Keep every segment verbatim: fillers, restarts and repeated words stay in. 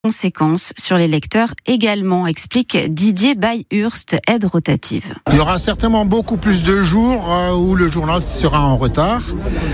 Conséquences sur les lecteurs également, explique Didier Bayhurst, aide rotative. Il y aura certainement beaucoup plus de jours où le journal sera en retard.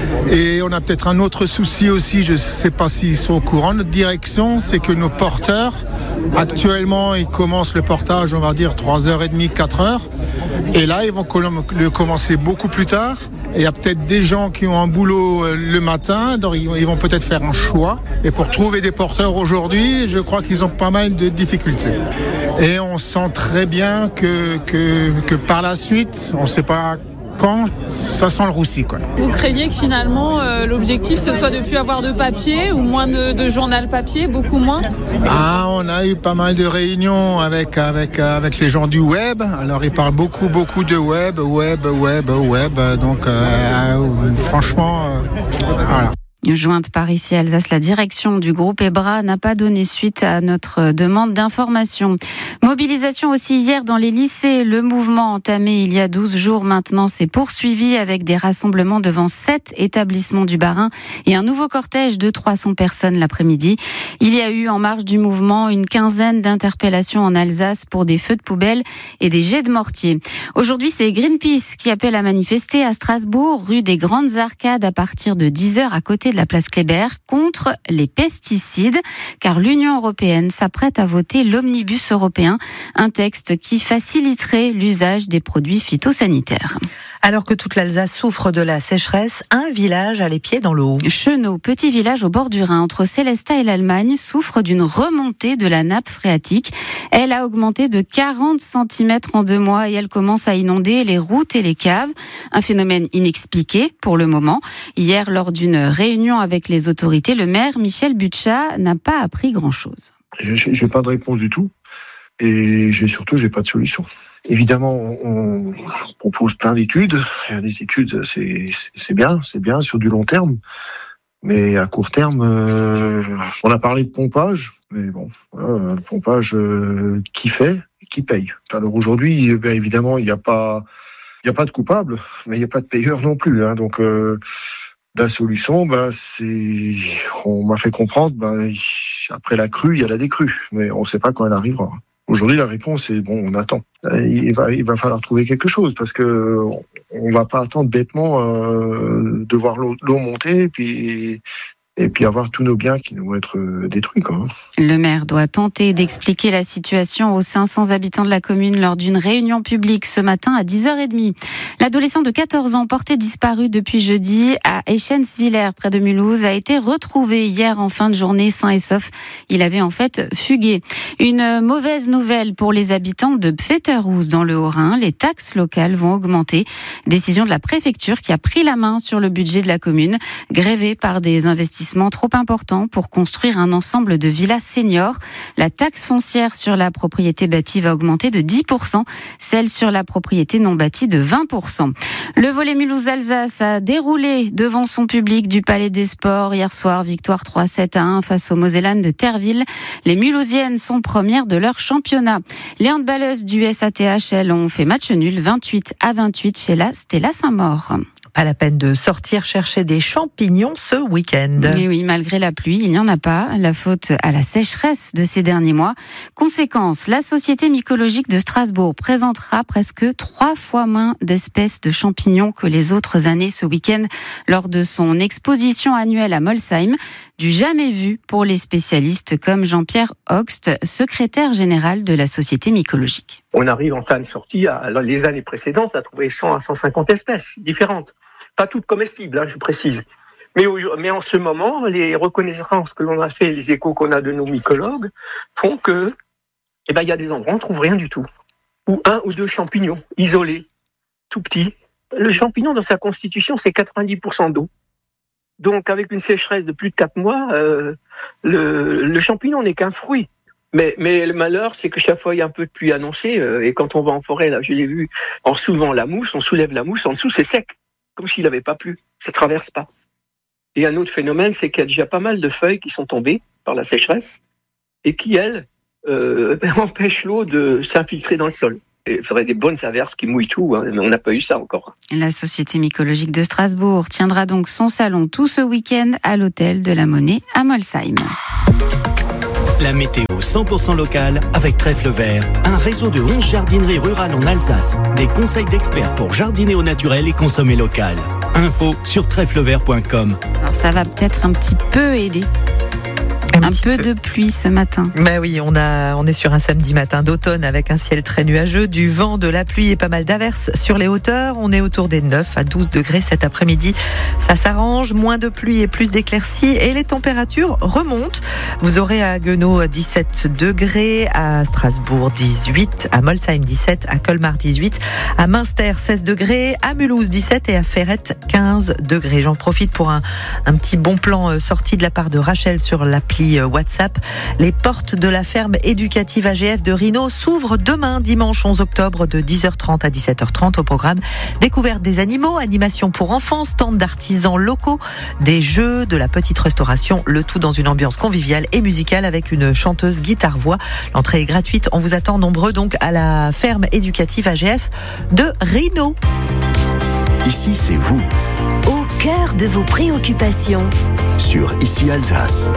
Et on a peut-être un autre souci aussi, je ne sais pas s'ils sont au courant. Notre direction, c'est que nos porteurs, actuellement, ils commencent le portage, on va dire, trois heures trente, quatre heures. Et là, ils vont le commencer beaucoup plus tard. Et il y a peut-être des gens qui ont un boulot le matin, donc ils vont peut-être faire un choix. Et pour trouver des porteurs aujourd'hui, je crois qu'ils ont pas mal de difficultés. Et on sent très bien que, que, que par la suite, on ne sait pas quand, ça sent le roussi, quoi. Vous craignez que finalement euh, l'objectif ce soit de ne plus avoir de papier ou moins de, de journal papier, beaucoup moins ? Ah, on a eu pas mal de réunions avec, avec, avec les gens du web. Alors ils parlent beaucoup, beaucoup de web, web, web, web. Donc euh, franchement, euh, voilà. Jointe par ici Alsace, la direction du groupe EBRA n'a pas donné suite à notre demande d'information. Mobilisation aussi hier dans les lycées. Le mouvement entamé il y a douze jours maintenant s'est poursuivi avec des rassemblements devant sept établissements du Bas-Rhin et un nouveau cortège de trois cents personnes l'après-midi. Il y a eu en marge du mouvement une quinzaine d'interpellations en Alsace pour des feux de poubelle et des jets de mortier. Aujourd'hui, c'est Greenpeace qui appelle à manifester à Strasbourg, rue des Grandes Arcades à partir de dix heures à côté de la place Kléber contre les pesticides, car l'Union européenne s'apprête à voter l'Omnibus européen, un texte qui faciliterait l'usage des produits phytosanitaires. Alors que toute l'Alsace souffre de la sécheresse, un village a les pieds dans l'eau. Chenot, petit village au bord du Rhin, entre Sélestat et l'Allemagne, souffre d'une remontée de la nappe phréatique. Elle a augmenté de quarante centimètres en deux mois et elle commence à inonder les routes et les caves. Un phénomène inexpliqué pour le moment. Hier, lors d'une réunion avec les autorités, le maire Michel Butchat n'a pas appris grand-chose. J'ai, j'ai pas de réponse du tout et j'ai surtout j'ai pas de solution. Évidemment, on propose plein d'études. Des études, c'est, c'est bien, c'est bien sur du long terme. Mais à court terme, euh, on a parlé de pompage. Mais bon, voilà, le pompage, euh, qui fait, qui paye. Alors aujourd'hui, bien évidemment, il n'y a pas, il n'y a pas de coupable, mais il n'y a pas de payeur non plus. Hein. Donc, euh, la solution, ben, c'est, on m'a fait comprendre, ben, après la crue, il y a la décrue. Mais on ne sait pas quand elle arrivera. Aujourd'hui, la réponse est bon, on attend. Il va, il va falloir trouver quelque chose parce que on va pas attendre bêtement euh, de voir l'eau, l'eau monter et puis et puis avoir tous nos biens qui vont être détruits, quoi. Le maire doit tenter d'expliquer la situation aux cinq cents habitants de la commune lors d'une réunion publique ce matin à dix heures trente. L'adolescent de quatorze ans porté disparu depuis jeudi à Eschentzwiller, près de Mulhouse, a été retrouvé hier en fin de journée sain et sauf. Il avait en fait fugué. Une mauvaise nouvelle pour les habitants de Pfetterhouse dans le Haut-Rhin. Les taxes locales vont augmenter. Décision de la préfecture qui a pris la main sur le budget de la commune, grévé par des investissements trop important pour construire un ensemble de villas seniors. La taxe foncière sur la propriété bâtie va augmenter de dix pour cent, celle sur la propriété non bâtie de vingt pour cent. Le volley Mulhouse-Alsace a déroulé devant son public du Palais des Sports hier soir, victoire trois sept à un face aux Mosellanes de Terville. Les Mulhousiennes sont premières de leur championnat. Les handballeuses du S A T H, elles, ont fait match nul vingt-huit à vingt-huit chez la Stella Saint-Maur. Pas la peine de sortir chercher des champignons ce week-end. Mais oui, malgré la pluie, il n'y en a pas. La faute à la sécheresse de ces derniers mois. Conséquence, la Société mycologique de Strasbourg présentera presque trois fois moins d'espèces de champignons que les autres années ce week-end lors de son exposition annuelle à Molsheim. Du jamais vu pour les spécialistes comme Jean-Pierre Hoxt, secrétaire général de la Société mycologique. On arrive en fin de sortie, à, les années précédentes, à trouver cent à cent cinquante espèces différentes. Pas toutes comestibles, hein, je précise. Mais, au, mais en ce moment, les reconnaissances que l'on a fait, les échos qu'on a de nos mycologues, font que, eh ben, il y a des endroits où on ne trouve rien du tout. Ou un ou deux champignons, isolés, tout petits. Le champignon, dans sa constitution, c'est quatre-vingt-dix pour cent d'eau. Donc, avec une sécheresse de plus de quatre mois, euh, le, le champignon n'est qu'un fruit. Mais, mais le malheur, c'est que chaque fois, il y a un peu de pluie annoncée. Euh, et quand on va en forêt, là, je l'ai vu, en soulevant la mousse, on soulève la mousse, en dessous, c'est sec. Comme s'il n'avait pas plu. Ça ne traverse pas. Et un autre phénomène, c'est qu'il y a déjà pas mal de feuilles qui sont tombées par la sécheresse et qui, elles, euh, empêchent l'eau de s'infiltrer dans le sol. Il faudrait des bonnes averses qui mouillent tout, hein, mais on n'a pas eu ça encore. La Société mycologique de Strasbourg tiendra donc son salon tout ce week-end à l'hôtel de la Monnaie à Molsheim. La météo cent pour cent locale avec Trèfle Vert, un réseau de onze jardineries rurales en Alsace. Des conseils d'experts pour jardiner au naturel et consommer local. Info sur trèfle vert point com. Alors ça va peut-être un petit peu aider. Un, un peu, peu de pluie ce matin. Bah oui, on a, on est sur un samedi matin d'automne avec un ciel très nuageux, du vent, de la pluie et pas mal d'averses sur les hauteurs. On est autour des neuf à douze degrés cet après-midi. Ça s'arrange, moins de pluie et plus d'éclaircies et les températures remontent. Vous aurez à Guenot dix-sept degrés, à Strasbourg dix-huit, à Molsheim dix-sept, à Colmar dix-huit, à Münster seize degrés, à Mulhouse dix-sept et à Ferrette quinze degrés. J'en profite pour un, un petit bon plan sorti de la part de Rachel sur l'appli WhatsApp. Les portes de la ferme éducative A G F de Rhino s'ouvrent demain, dimanche onze octobre, de dix heures trente à dix-sept heures trente. Au programme, découverte des animaux, animation pour enfants, stand d'artisans locaux, des jeux, de la petite restauration, le tout dans une ambiance conviviale et musicale avec une chanteuse guitare-voix. L'entrée est gratuite. On vous attend nombreux donc à la ferme éducative A G F de Rhino. Ici, c'est vous. Au cœur de vos préoccupations. Sur Ici Alsace.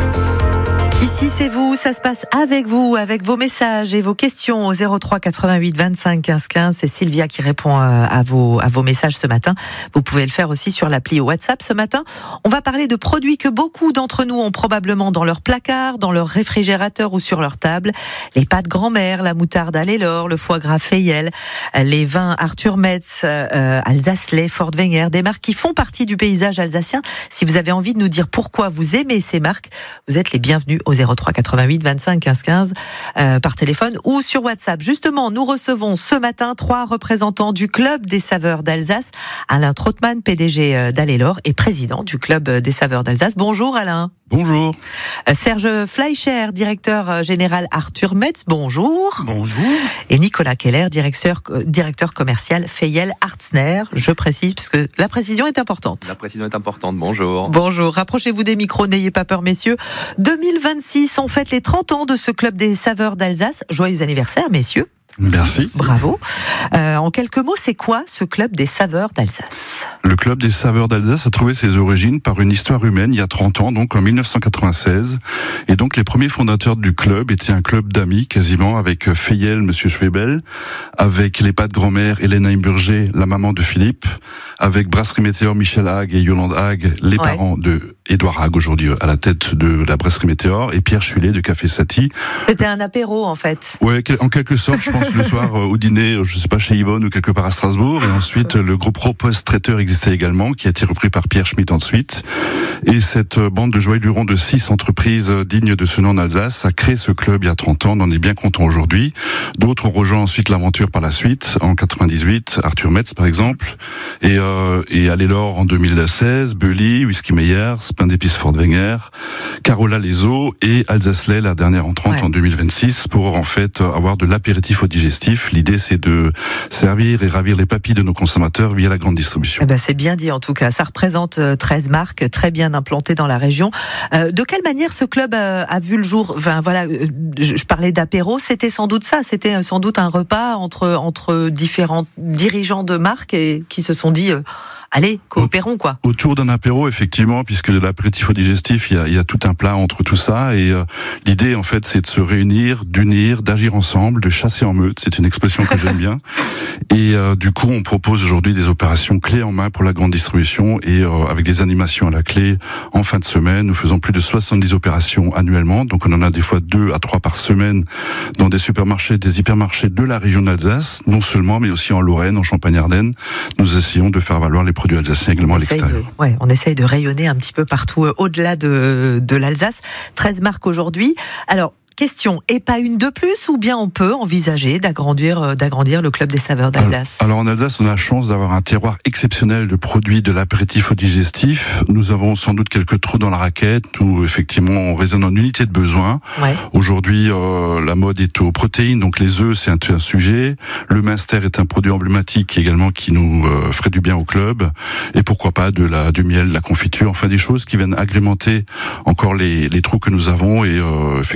Ici, c'est vous, ça se passe avec vous, avec vos messages et vos questions au zéro trois quatre-vingt-huit vingt-cinq quinze quinze. C'est Sylvia qui répond à vos, à vos messages ce matin. Vous pouvez le faire aussi sur l'appli WhatsApp ce matin. On va parler de produits que beaucoup d'entre nous ont probablement dans leur placard, dans leur réfrigérateur ou sur leur table. Les pâtes grand-mère, la moutarde Allelor, le foie gras Feyel, les vins Arthur Metz, euh, Alsace-Lait, Fort-Wenger, des marques qui font partie du paysage alsacien. Si vous avez envie de nous dire pourquoi vous aimez ces marques, vous êtes les bienvenus au zéro trois quatre-vingt-huit vingt-cinq quinze quinze euh, par téléphone ou sur WhatsApp. Justement, nous recevons ce matin trois représentants du Club des Saveurs d'Alsace. Alain Trautmann, P D G d'Allelor et président du Club des Saveurs d'Alsace. Bonjour Alain. Bonjour. Serge Fleischer, directeur général Arthur Metz. Bonjour. Bonjour. Et Nicolas Keller, directeur, directeur commercial Feyel Hartzner. Je précise, parce que la précision est importante. La précision est importante. Bonjour. Bonjour. Rapprochez-vous des micros, n'ayez pas peur, messieurs. deux mille vingt-six, on fête les trente ans de ce Club des Saveurs d'Alsace. Joyeux anniversaire, messieurs. Merci. Bravo. Euh, en quelques mots, c'est quoi ce Club des Saveurs d'Alsace ? Le Club des Saveurs d'Alsace a trouvé ses origines par une histoire humaine il y a trente ans, donc en mille neuf cent quatre-vingt-seize. Et donc les premiers fondateurs du club étaient un club d'amis quasiment, avec Feyel, Monsieur Schwebel, avec les pâtes grand-mère, Hélène Heimburger, la maman de Philippe, avec Brasserie Météor, Michel Hague et Yolande Hague, les ouais. parents de Édouard Hague aujourd'hui à la tête de la Brasserie Météor, et Pierre Chulet de Café Satie. C'était un apéro en fait. Ouais, en quelque sorte, je pense le soir au dîner, je sais pas, chez Yvonne ou quelque part à Strasbourg. Et ensuite, le groupe Ropost Traiteur existait également, qui a été repris par Pierre Schmitt ensuite. Et cette bande de joyeux lurons de six entreprises dignes de ce nom en Alsace a créé ce club il y a trente ans. On en est bien content aujourd'hui. D'autres ont rejoint ensuite l'aventure par la suite, en quatre-vingt-dix-huit, Arthur Metz par exemple, et, euh, et Allelor en deux mille seize, Bully, Whisky Meyer, Pain d'épices Fort-Wenger, Carola Les Eaux et Alsace-Lait, la dernière entrante ouais. en deux mille vingt-six, pour en fait avoir de l'apéritif au digestif. L'idée, c'est de servir et ravir les papilles de nos consommateurs via la grande distribution. Eh ben, c'est bien dit en tout cas. Ça représente treize marques très bien implantées dans la région. Euh, de quelle manière ce club a, a vu le jour ? Enfin voilà, je, je parlais d'apéro, c'était sans doute ça. C'était sans doute un repas entre entre différents dirigeants de marques et qui se sont dit. Euh, Allez, coopérons quoi. Autour d'un apéro, effectivement, puisque de l'apéritif au digestif, il y a, il y a tout un plat entre tout ça. Et euh, l'idée, en fait, c'est de se réunir, d'unir, d'agir ensemble, de chasser en meute. C'est une expression que j'aime bien. Et euh, du coup, on propose aujourd'hui des opérations clés en main pour la grande distribution et euh, avec des animations à la clé en fin de semaine. Nous faisons plus de soixante-dix opérations annuellement. Donc, on en a des fois deux à trois par semaine dans des supermarchés, des hypermarchés de la région d'Alsace, non seulement, mais aussi en Lorraine, en Champagne-Ardenne. Nous essayons de faire valoir les produits alsaciens également à l'extérieur. De, ouais, on essaye de rayonner un petit peu partout euh, au-delà de, de l'Alsace. treize marques aujourd'hui. Alors, question, et pas une de plus, ou bien on peut envisager d'agrandir, d'agrandir le Club des Saveurs d'Alsace ? Alors, alors en Alsace, on a la chance d'avoir un terroir exceptionnel de produits de l'apéritif au digestif. Nous avons sans doute quelques trous dans la raquette où effectivement on raisonne en unité de besoin. Ouais. Aujourd'hui, euh, la mode est aux protéines, donc les œufs c'est un, un sujet. Le Münster est un produit emblématique également qui nous euh, ferait du bien au club. Et pourquoi pas de la, du miel, de la confiture, enfin des choses qui viennent agrémenter encore les, les trous que nous avons et euh, effectivement nous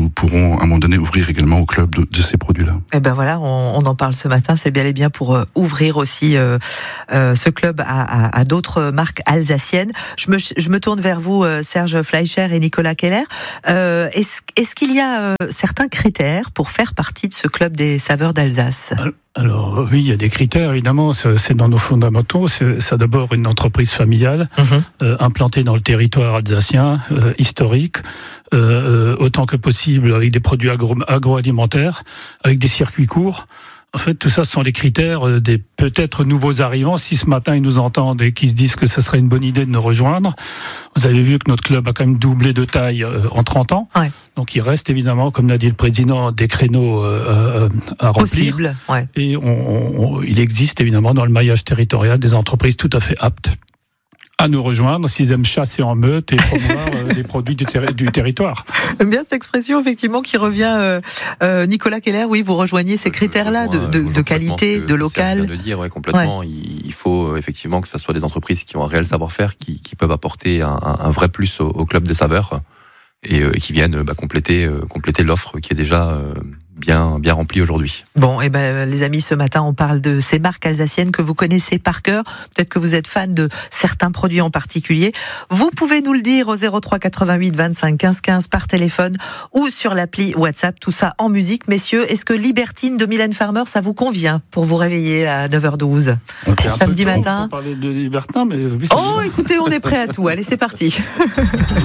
nous pourrons à un moment donné ouvrir également au club de, de ces produits-là. Et ben voilà, on, on en parle ce matin. C'est bien et bien pour euh, ouvrir aussi euh, euh, ce club à, à, à d'autres marques alsaciennes. Je me, je me tourne vers vous, euh, Serge Fleischer et Nicolas Keller. Euh, est-ce, est-ce qu'il y a euh, certains critères pour faire partie de ce club des saveurs d'Alsace ? Alors oui, il y a des critères, évidemment, c'est dans nos fondamentaux. C'est, c'est d'abord une entreprise familiale, mmh. euh, implantée dans le territoire alsacien, euh, historique, euh, autant que possible avec des produits agro- agroalimentaires, avec des circuits courts. En fait, tout ça, ce sont les critères des peut-être nouveaux arrivants. Si ce matin, ils nous entendent et qu'ils se disent que ce serait une bonne idée de nous rejoindre, vous avez vu que notre club a quand même doublé de taille euh, en trente ans. Ouais. Donc, il reste évidemment, comme l'a dit le président, des créneaux euh, à remplir. Possible, ouais. Et on, on, il existe évidemment dans le maillage territorial des entreprises tout à fait aptes à nous rejoindre s'ils aiment chasser en meute et promouvoir euh, les produits du, terri- du territoire. J'aime bien cette expression effectivement qui revient. Euh, euh, Nicolas Keller, oui, vous rejoignez ces critères-là de, de, de qualité, de local. De le dire, ouais, complètement. Ouais. Il faut effectivement que ce soit des entreprises qui ont un réel savoir-faire, qui, qui peuvent apporter un, un vrai plus au, au club des saveurs et, euh, et qui viennent bah, compléter, euh, compléter l'offre qui est déjà euh, bien, bien remplie aujourd'hui. Bon, et ben les amis, ce matin, on parle de ces marques alsaciennes que vous connaissez par cœur. Peut-être que vous êtes fan de certains produits en particulier. Vous pouvez nous le dire au zéro trois quatre-vingt-huit vingt-cinq quinze quinze par téléphone ou sur l'appli WhatsApp. Tout ça en musique. Messieurs, est-ce que Libertine de Mylène Farmer, ça vous convient pour vous réveiller à neuf heures douze samedi matin? On peut parler de Libertin, mais... Oh, écoutez, on est prêt à tout. Allez, c'est parti.